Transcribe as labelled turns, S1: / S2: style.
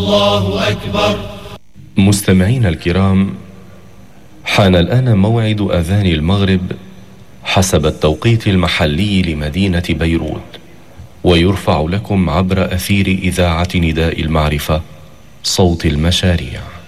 S1: الله أكبر.
S2: مستمعين الكرام، حان الآن موعد أذان المغرب حسب التوقيت المحلي لمدينة بيروت، ويرفع لكم عبر أثير إذاعة نداء المعرفة صوت المشاريع.